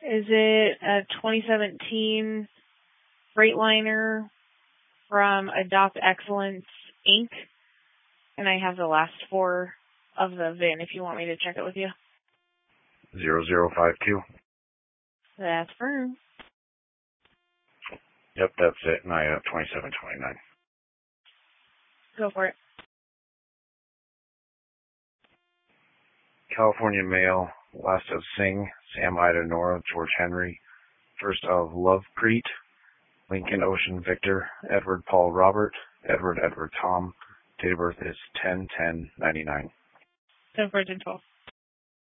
Is it a 2017 Freightliner from Adopt Excellence, Inc.? And I have the last four of the VIN if you want me to check it with you. 0052. That's firm. Yep, that's it. And I have 2729. Go for it. California male, last of Singh, Sam Ida Nora, George Henry, first of Lovepreet, Lincoln Ocean Victor, Edward Paul Robert, Edward Tom. Date of birth is 10/10/99. 10/10/12.